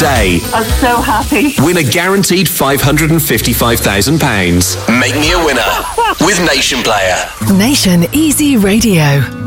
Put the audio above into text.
today. I'm so happy. Win a guaranteed £555,000. Make me a winner with Nation Player. Nation Easy Radio.